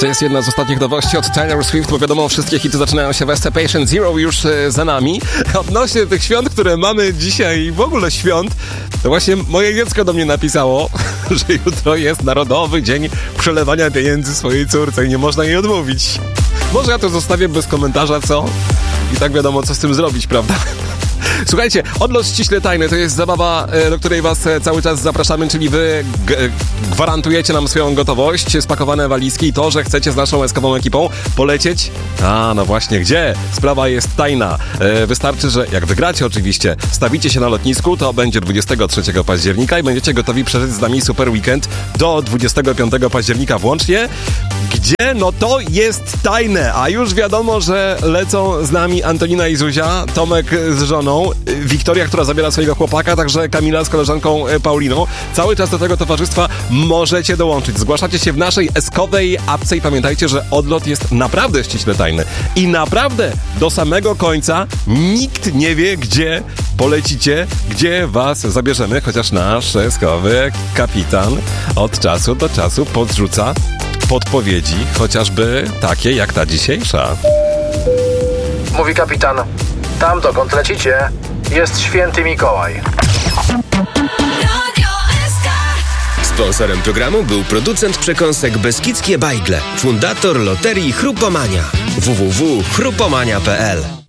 To jest jedna z ostatnich nowości od Taylor Swift, bo wiadomo, wszystkie hity zaczynają się w SC Patient Zero już za nami. Odnośnie tych świąt, które mamy dzisiaj i w ogóle świąt, to właśnie moje dziecko do mnie napisało, że jutro jest Narodowy Dzień Przelewania Pieniędzy swojej córce i nie można jej odmówić. Może ja to zostawię bez komentarza, co? I tak wiadomo, co z tym zrobić, prawda? Słuchajcie, Odlot ściśle tajny to jest zabawa, do której was cały czas zapraszamy, czyli wy gwarantujecie nam swoją gotowość, spakowane walizki i to, że chcecie z naszą eskową ekipą polecieć. A, no właśnie, gdzie? Sprawa jest tajna. Wystarczy, że jak wygracie oczywiście, stawicie się na lotnisku, to będzie 23 października i będziecie gotowi przeżyć z nami super weekend do 25 października włącznie. Gdzie? No to jest tajne, a już wiadomo, że lecą z nami Antonina i Zuzia, Tomek z żoną, Wiktoria, która zabiera swojego chłopaka, także Kamila z koleżanką Pauliną. Cały czas do tego towarzystwa możecie dołączyć. Zgłaszacie się w naszej eskowej apce i pamiętajcie, że odlot jest naprawdę ściśle tajny. I naprawdę do samego końca nikt nie wie, gdzie polecicie, gdzie was zabierzemy, chociaż nasz eskowy kapitan od czasu do czasu podrzuca podpowiedzi, chociażby takie jak ta dzisiejsza. Mówi kapitan, tam dokąd lecicie jest święty Mikołaj. Sponsorem programu był producent przekąsek Beskidzkie Bajgle, fundator loterii Chrupomania. www.chrupomania.pl